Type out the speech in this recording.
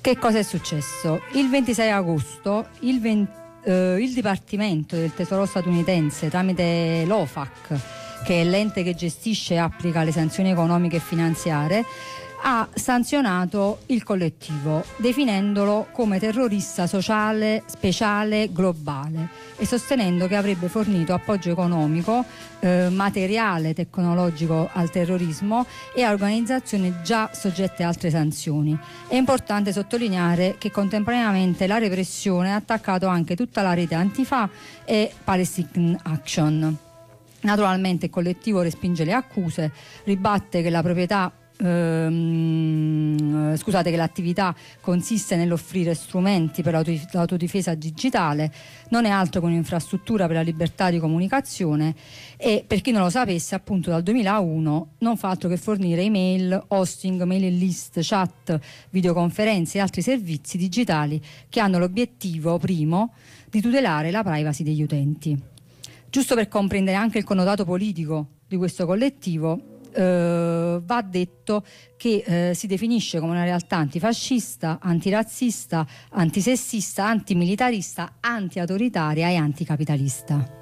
Che cosa è successo? Il 26 agosto il Dipartimento del Tesoro statunitense, tramite l'OFAC, che è l'ente che gestisce e applica le sanzioni economiche e finanziarie, ha sanzionato il collettivo definendolo come terrorista sociale speciale globale e sostenendo che avrebbe fornito appoggio economico, materiale, tecnologico al terrorismo e a organizzazioni già soggette a altre sanzioni. È importante sottolineare che contemporaneamente la repressione ha attaccato anche tutta la rete Antifa e Palestine Action. Naturalmente il collettivo respinge le accuse, ribatte che che l'attività consiste nell'offrire strumenti per l'autodifesa digitale, non è altro che un'infrastruttura per la libertà di comunicazione e, per chi non lo sapesse, appunto dal 2001 non fa altro che fornire email, hosting, mailing list, chat, videoconferenze e altri servizi digitali che hanno l'obiettivo primo di tutelare la privacy degli utenti. Giusto per comprendere anche il connotato politico di questo collettivo, va detto che si definisce come una realtà antifascista, antirazzista, antisessista, antimilitarista, antiautoritaria e anticapitalista.